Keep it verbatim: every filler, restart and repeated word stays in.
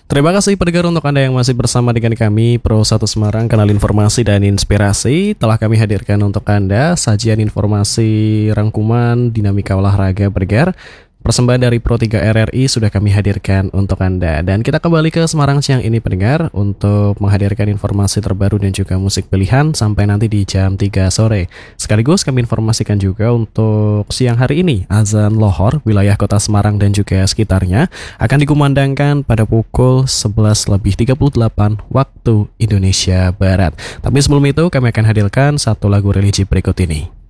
Terima kasih pendengar untuk Anda yang masih bersama dengan kami Pro satu Semarang, kanal informasi dan inspirasi. Telah kami hadirkan untuk Anda sajian informasi rangkuman dinamika olahraga pendengar. Persembahan dari Pro tiga R R I sudah kami hadirkan untuk Anda. Dan kita kembali ke Semarang siang ini pendengar untuk menghadirkan informasi terbaru dan juga musik pilihan sampai nanti di jam tiga sore. Sekaligus kami informasikan juga untuk siang hari ini azan lohor wilayah kota Semarang dan juga sekitarnya akan dikumandangkan pada pukul sebelas lebih tiga puluh delapan waktu Indonesia Barat. Tapi sebelum itu kami akan hadirkan satu lagu religi berikut ini.